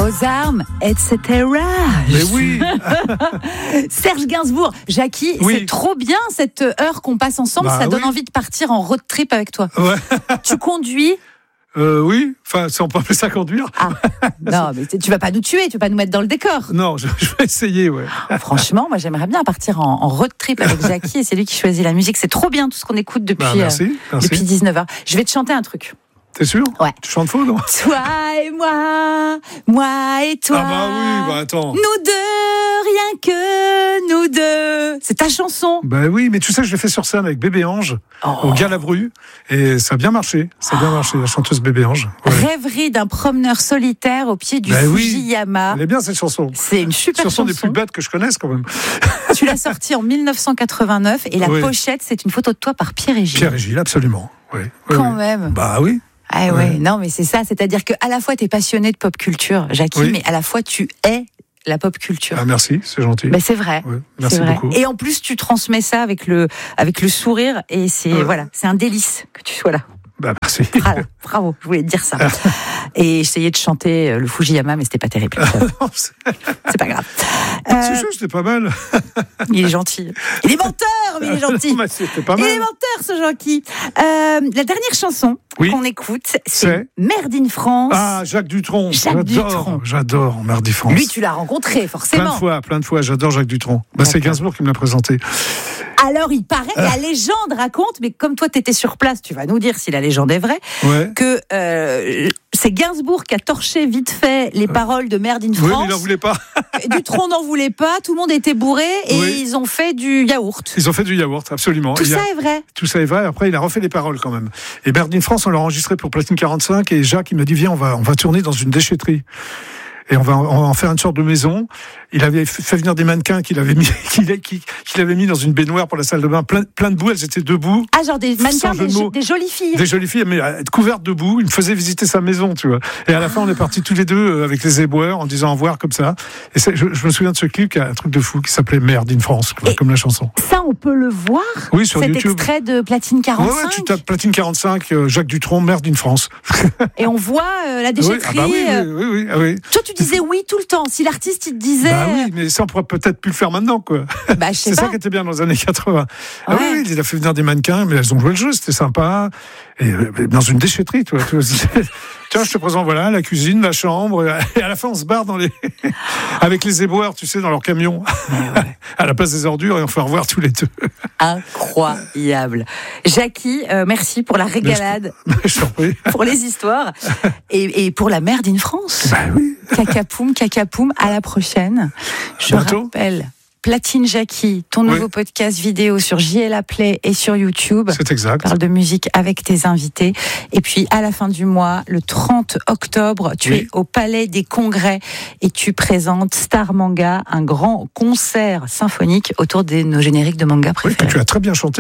aux armes, etc. Mais oui. Serge Gainsbourg, Jackie, Oui. c'est trop bien cette heure qu'on passe ensemble. Bah ça donne oui. envie de partir en road trip avec toi. Ouais. Tu conduis. Oui, enfin, si on peut appeler ça conduire. Ah, non, mais tu vas pas nous tuer, tu vas pas nous mettre dans le décor. Non, je vais essayer, ouais. Franchement, moi j'aimerais bien partir en road trip avec Jackie et c'est lui qui choisit la musique. C'est trop bien tout ce qu'on écoute depuis, Merci. depuis 19h. Je vais te chanter un truc. T'es sûr? Ouais. Tu chantes faux, non? Toi et moi et toi. Ah bah oui, bah attends. Nous deux, rien que nous deux. C'est ta chanson. Bah oui, mais tu sais, je l'ai fait sur scène avec Bébé Ange, au Galabru, et ça a bien marché. Ça a bien marché, la chanteuse Bébé Ange. Ouais. Rêverie d'un promeneur solitaire au pied du Bah oui. Fujiyama. Elle est bien cette chanson. C'est une super Chanson chanson. des plus bêtes que je connaisse quand même. Tu l'as sortie en 1989 et la Oui. pochette, c'est une photo de toi par Pierre et Gilles. Pierre et Gilles, absolument. Oui. Oui, Quand oui. même. Bah oui. Ah ouais, Ouais. non mais c'est ça, c'est-à-dire qu'à la fois tu es passionné de pop culture, Jackie, Oui. mais à la fois tu es la pop culture. Ah, merci, c'est gentil. Ben, c'est vrai. Ouais, merci C'est vrai. beaucoup. Et en plus tu transmets ça avec le sourire et c'est voilà, c'est un délice que tu sois là. Bah merci. Voilà, bravo, je voulais te dire ça. Et j'essayais de chanter le Fujiyama, mais c'était pas terrible. Non, c'est C'est pas grave. c'est juste, c'était pas mal. Il est gentil. Il est menteur, mais il est gentil. Mais c'était pas Il est mal. menteur, ce Jackie. La dernière chanson Oui. qu'on écoute, c'est C'est Merde in France. Ah, Jacques Dutronc. Jacques Dutronc. J'adore Mardi France. Lui, tu l'as rencontré, forcément. Plein de fois, j'adore Jacques Dutronc. Bah, c'est D'accord. Gainsbourg qui me l'a présenté. Alors, il paraît, la légende raconte, mais comme toi, tu étais sur place, tu vas nous dire si la légende est vraie, Ouais. que c'est Gainsbourg qui a torché vite fait les paroles de Merde in Oui, mais France. il n'en voulait pas. Dutronc n'en voulait pas, tout le monde était bourré et Oui. ils ont fait du yaourt. Ils ont fait du yaourt, absolument. Tout ça est vrai. Tout ça est vrai. Après, il a refait les paroles quand même. Et Merde in France, on l'a enregistré pour Platine 45. Et Jacques, il m'a dit, viens, on va tourner dans une déchetterie. Et on va en faire une sorte de maison. Il avait fait venir des mannequins qu'il avait mis dans une baignoire pour la salle de bain, plein de boue. Elles étaient debout. Ah, genre des mannequins, Sans jeu de mots. des jolies filles. Des jolies filles, mais couvertes de boue. Il me faisait visiter sa maison, tu vois. Et à la fin, on est partis tous les deux avec les éboueurs en disant au revoir comme ça. Et je me souviens de ce clip qui a un truc de fou qui s'appelait Merde in France, comme la chanson. Ça, on peut le voir. Oui, sur cet YouTube. extrait de Platine 45. Ouais, tu tapes Platine 45, Jacques Dutronc, Merde in France. Et on voit la déchetterie. Oui. Toi, tu disais oui tout le temps. Si l'artiste, il te disait. Bah oui, mais ça, on pourrait peut-être plus le faire maintenant, quoi. Bah, je sais C'est pas. ça qui était bien dans les années 80. Ah Ouais. oui, il a fait venir des mannequins, mais elles ont joué le jeu, c'était sympa. Et dans une déchetterie, tu vois. Tiens, je te présente, voilà, la cuisine, la chambre, et à la fin, on se barre avec les éboueurs, tu sais, dans leur camion, à la place des ordures, et on fait au revoir tous les deux. Incroyable. Jackie, merci pour la régalade, Je t'en prie. pour les histoires et pour la Merde in France. Bah oui. Cacapoum, à la prochaine. Je Bientôt. rappelle, Platine Jackie, ton Oui. nouveau podcast vidéo sur JLA Play et sur YouTube. C'est exact. Parle de musique avec tes invités. Et puis, à la fin du mois, le 30 octobre, tu Oui. es au Palais des Congrès et tu présentes Star Manga, un grand concert symphonique autour de nos génériques de manga Oui, préférés. tu as très bien chanté.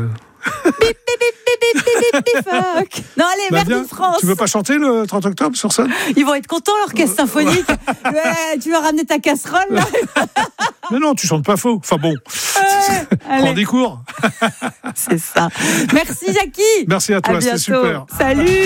Fuck. Non, allez, Bah, Merde viens. in France. Tu veux pas chanter le 30 octobre sur scène? Ils vont être contents, l'orchestre symphonique. Ouais, tu vas ramener ta casserole, là. Mais non, tu chantes pas faux. Enfin bon, Allez, prends des cours. c'est ça. Merci, Jackie. Merci à toi, c'était bientôt. super. Salut.